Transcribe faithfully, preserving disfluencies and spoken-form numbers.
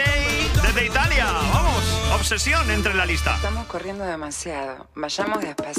Holiday desde Italia. Vamos, Obsesión entre la lista. Estamos corriendo demasiado. Vayamos despacio.